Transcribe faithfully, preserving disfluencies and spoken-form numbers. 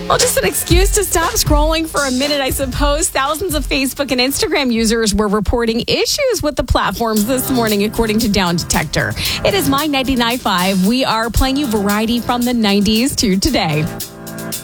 Well, just an excuse to stop scrolling for a minute, I suppose. Thousands of Facebook and Instagram users were reporting issues with the platforms this morning, according to Down Detector. It is My ninety-nine point five. We are playing you variety from the nineties to today.